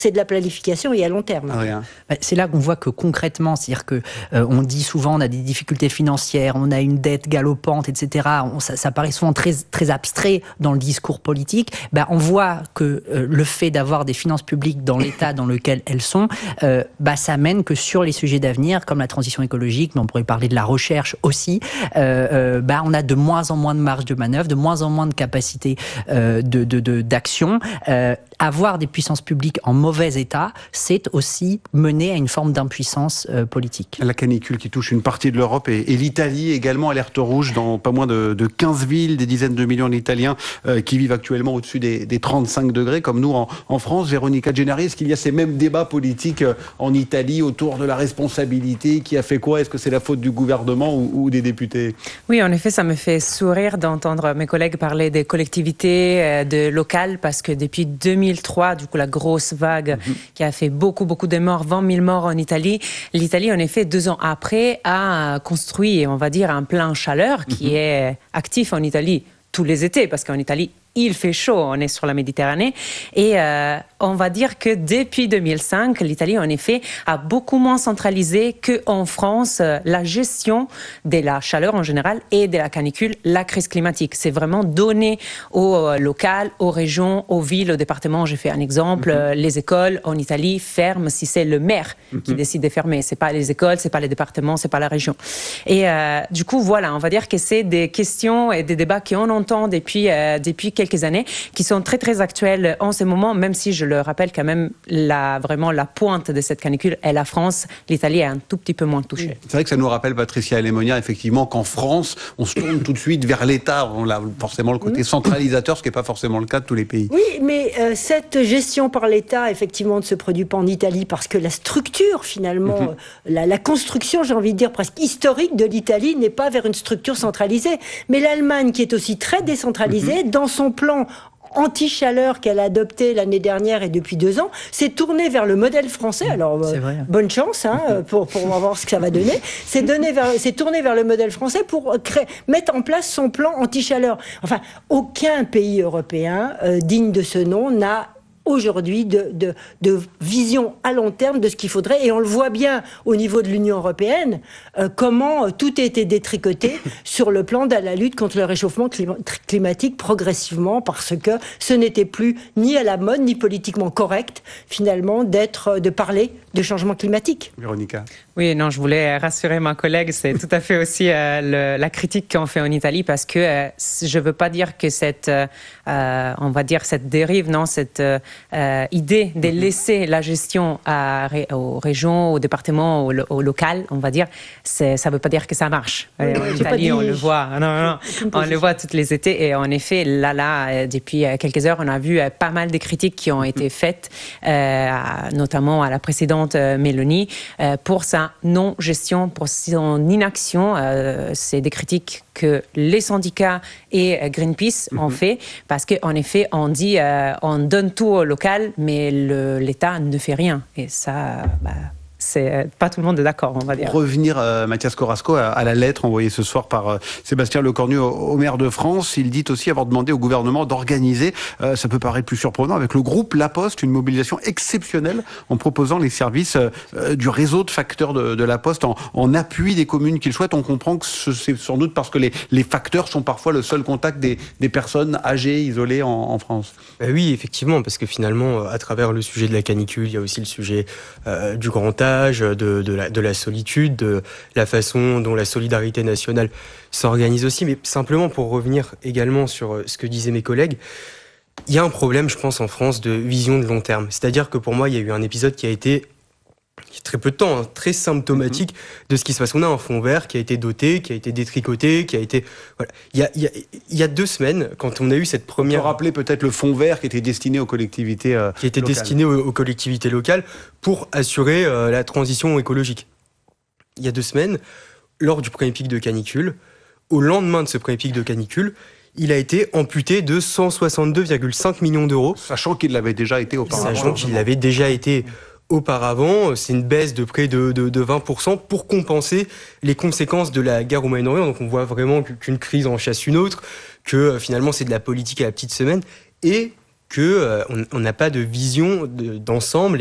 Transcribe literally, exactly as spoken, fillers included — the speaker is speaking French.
c'est de la planification et à long terme. Rien. C'est là qu'on voit que concrètement, c'est-à-dire que euh, on dit souvent on a des difficultés financières, on a une dette galopante, et cetera. On, ça, ça paraît souvent très très abstrait dans le discours politique. Ben, on voit que euh, le fait d'avoir des finances publiques dans l'état dans lequel elles sont, euh, ben, ça mène que sur les sujets d'avenir, comme la transition écologique, mais on pourrait parler de la recherche aussi, euh, euh, ben, on a de moins en moins de marge de manœuvre, de moins en moins de capacité euh, de, de, de, d'action. Euh, avoir des puissances publiques en mauvais état, c'est aussi mener à une forme d'impuissance euh, politique. La canicule qui touche une partie de l'Europe et, et l'Italie également, alerte rouge dans pas moins de, de quinze villes, des dizaines de millions d'Italiens euh, qui vivent actuellement au-dessus des, des trente-cinq degrés, comme nous en, en France. Véronica Gennari, est-ce qu'il y a ces mêmes débats politiques euh, en Italie autour de la responsabilité? Qui a fait quoi? Est-ce que c'est la faute du gouvernement ou, ou des députés? Oui, en effet, ça me fait sourire d'entendre mes collègues parler des collectivités, euh, de locales, parce que depuis deux mille trois, du coup, la grosse vague mmh. qui a fait beaucoup, beaucoup de morts, vingt mille morts en Italie. L'Italie, en effet, deux ans après, a construit, on va dire, un plan chaleur qui mmh. est actif en Italie tous les étés, parce qu'en Italie, il fait chaud, on est sur la Méditerranée. Et euh, on va dire que depuis deux mille cinq, l'Italie, en effet, a beaucoup moins centralisé qu'en France euh, la gestion de la chaleur en général et de la canicule, la crise climatique. C'est vraiment donné aux euh, locales, aux régions, aux villes, aux départements. J'ai fait un exemple. Mm-hmm. euh, les écoles en Italie ferment si c'est le maire mm-hmm. qui décide de fermer. C'est pas les écoles, c'est pas les départements, c'est pas la région. Et euh, du coup, voilà, on va dire que c'est des questions et des débats qu'on entend depuis, euh, depuis quelques années, qui sont très très actuels en ce moment, même si je le rappelle quand même, la, vraiment la pointe de cette canicule est la France. L'Italie est un tout petit peu moins touchée. C'est vrai que ça nous rappelle, Patricia Alemonière, effectivement, qu'en France, on se tourne tout de suite vers l'État. On a forcément le côté centralisateur, ce qui n'est pas forcément le cas de tous les pays. Oui, mais euh, cette gestion par l'État, effectivement, ne se produit pas en Italie, parce que la structure, finalement, mm-hmm. la, la construction, j'ai envie de dire, presque historique de l'Italie n'est pas vers une structure centralisée. Mais l'Allemagne, qui est aussi très décentralisée, mm-hmm. dans son plan anti-chaleur qu'elle a adopté l'année dernière et depuis deux ans, s'est tournée vers le modèle français. Alors, euh, bonne chance hein, pour, pour voir ce que ça va donner. C'est, donné vers, c'est tourné vers le modèle français pour créer, mettre en place son plan anti-chaleur. Enfin, aucun pays européen euh, digne de ce nom n'a aujourd'hui de, de, de vision à long terme de ce qu'il faudrait, et on le voit bien au niveau de l'Union européenne, euh, comment euh, tout a été détricoté sur le plan de la lutte contre le réchauffement clima- climatique progressivement, parce que ce n'était plus ni à la mode, ni politiquement correct, finalement, d'être, de parler de changement climatique. Véronica. Oui, non, je voulais rassurer ma collègue, c'est tout à fait aussi euh, le, la critique qu'on fait en Italie, parce que euh, je veux pas dire que cette, euh, on va dire cette dérive, non, cette euh, Euh, idée de laisser la gestion à, aux régions, aux départements, au, au local, on va dire, c'est, ça ne veut pas dire que ça marche. Oui, en Italie, on le voit, non, non, on le voit tous les étés, et en effet, là, là, depuis quelques heures, on a vu pas mal de critiques qui ont été faites, euh, notamment à la précédente Meloni, euh, pour sa non-gestion, pour son inaction. Euh, c'est des critiques que les syndicats et Greenpeace ont mm-hmm. fait, parce qu'en effet, on dit, euh, on donne tout au local, mais le, l'État ne fait rien. Et ça, bah, c'est pas tout le monde est d'accord, on va dire. Pour revenir, euh, Mathias Corasco, à, à la lettre envoyée ce soir par euh, Sébastien Lecornu au, au maire de France, il dit aussi avoir demandé au gouvernement d'organiser, euh, ça peut paraître plus surprenant, avec le groupe La Poste, une mobilisation exceptionnelle en proposant les services euh, du réseau de facteurs de, de La Poste en, en appui des communes qu'ils souhaitent. On comprend que ce, c'est sans doute parce que les, les facteurs sont parfois le seul contact des, des personnes âgées, isolées en, en France. Ben oui, effectivement, parce que finalement, à travers le sujet de la canicule, il y a aussi le sujet euh, du grand âge, De, de, la, de la solitude, de la façon dont la solidarité nationale s'organise aussi. Mais simplement pour revenir également sur ce que disaient mes collègues, il y a un problème, je pense, en France de vision de long terme. C'est-à-dire que pour moi, il y a eu un épisode qui a été, qui a très peu de temps, hein, très symptomatique mm-hmm. de ce qui se passe. On a un fond vert qui a été doté, qui a été détricoté, qui a été... Voilà. Il y a, il y a, il y a deux semaines, quand on a eu cette première... On peut rappeler peut-être le fond vert qui était destiné aux collectivités euh, Qui était locales. destiné aux, aux collectivités locales pour assurer euh, la transition écologique. Il y a deux semaines, lors du premier pic de canicule, au lendemain de ce premier pic de canicule, il a été amputé de cent soixante-deux virgule cinq millions d'euros. Sachant qu'il l'avait déjà été auparavant. Sachant qu'il l'avait déjà été auparavant. C'est une baisse de près de, de, de vingt pour cent pour compenser les conséquences de la guerre au Moyen-Orient. Donc on voit vraiment qu'une crise en chasse une autre, que euh, finalement c'est de la politique à la petite semaine. Et que euh, on n'a pas de vision de, d'ensemble